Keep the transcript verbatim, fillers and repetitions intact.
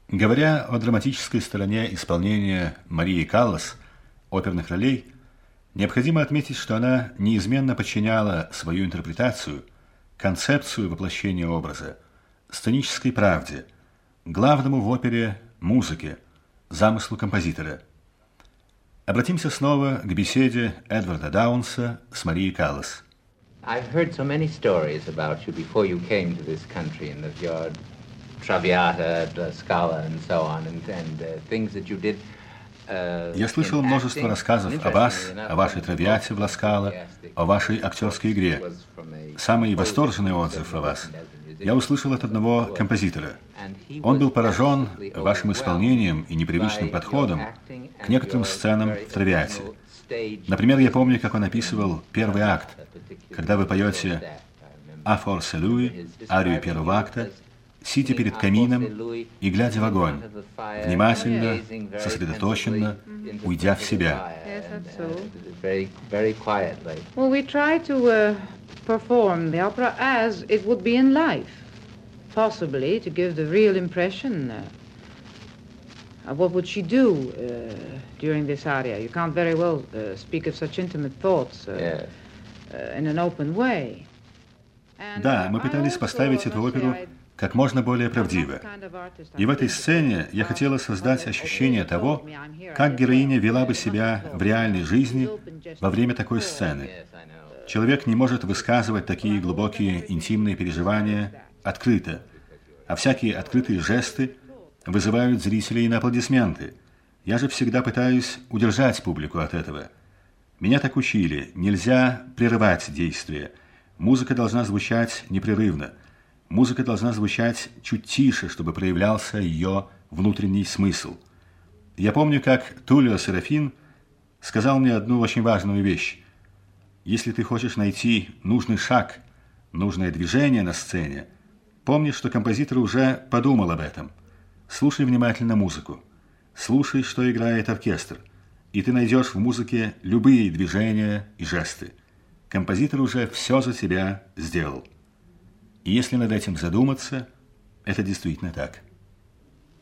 Говоря о драматической стороне исполнения Марии Каллас оперных ролей, необходимо отметить, что она неизменно подчиняла свою интерпретацию, концепцию воплощения образа, сценической правде, главному в опере музыке, замыслу композитора. Обратимся снова к беседе Эдварда Даунса с Марией Каллас. I've heard so many stories about you before you came to this country and of your Traviata, La Scala and so on, and, and uh, things that you did. Я слышал множество рассказов о вас, о вашей Травиате в Ла Скала, о вашей актерской игре. Самый восторженный отзыв о вас я услышал от одного композитора. Он был поражен вашим исполнением и непривычным подходом к некоторым сценам в Травиате. Например, я помню, как он описывал первый акт, когда вы поете «А форсе Луи», арию первого акта, сидя перед камином и глядя в огонь, внимательно, сосредоточенно, уйдя в себя. Well, we try to uh, perform the opera as it would be in life, possibly to give the real impression uh, of what would she do uh, during this aria. You can't very well uh, speak of such intimate thoughts uh, uh, in an open way. Да, мы пытались поставить эту оперу как можно более правдиво. И в этой сцене я хотела создать ощущение того, как героиня вела бы себя в реальной жизни во время такой сцены. Человек не может высказывать такие глубокие интимные переживания открыто, а всякие открытые жесты вызывают зрителей на аплодисменты. Я же всегда пытаюсь удержать публику от этого. Меня так учили, нельзя прерывать действие. Музыка должна звучать непрерывно. Музыка должна звучать чуть тише, чтобы проявлялся ее внутренний смысл. Я помню, как Тулио Серафин сказал мне одну очень важную вещь. Если ты хочешь найти нужный шаг, нужное движение на сцене, помни, что композитор уже подумал об этом. Слушай внимательно музыку. Слушай, что играет оркестр. И ты найдешь в музыке любые движения и жесты. Композитор уже все за тебя сделал. И если над этим задуматься, это действительно так.